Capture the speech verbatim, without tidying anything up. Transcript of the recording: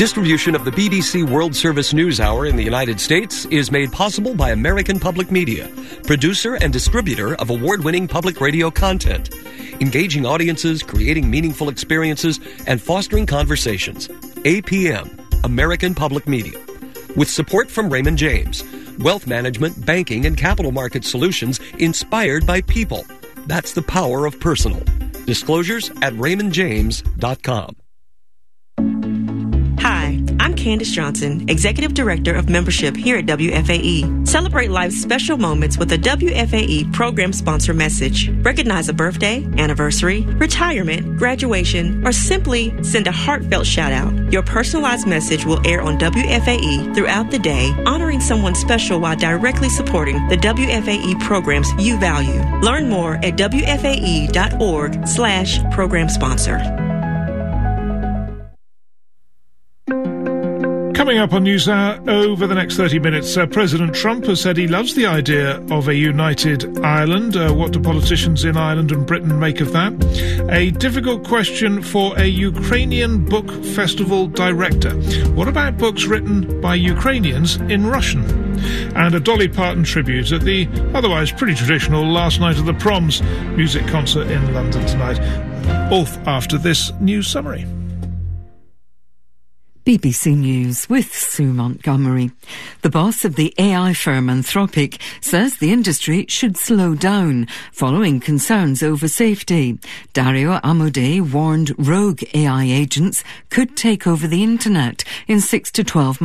Distribution of the B B C World Service News Hour in the United States is made possible by American Public Media, producer and distributor of award-winning public radio content, engaging audiences, creating meaningful experiences, and fostering conversations. A P M, American Public Media. With support from Raymond James, wealth management, banking, and capital market solutions inspired by people. That's the power of personal. Disclosures at raymond james dot com. Hi, I'm Candace Johnson, Executive Director of Membership here at W F A E. Celebrate life's special moments with a W F A E program sponsor message. Recognize a birthday, anniversary, retirement, graduation, or simply send a heartfelt shout out. Your personalized message will air on W F A E throughout the day, honoring someone special while directly supporting the W F A E programs you value. Learn more at W F A E dot org slash program sponsor. Coming up on NewsHour over the next thirty minutes, uh, President Trump has said he loves the idea of a united Ireland. Uh, what do politicians in Ireland and Britain make of that? A difficult question for a Ukrainian book festival director. What about books written by Ukrainians in Russian? And a Dolly Parton tribute at the otherwise pretty traditional Last Night of the Proms music concert in London tonight. Off after this news summary. B B C News with Sue Montgomery. The boss of the A I firm Anthropic says the industry should slow down following concerns over safety. Dario Amodei warned rogue A I agents could take over the internet in six to twelve months.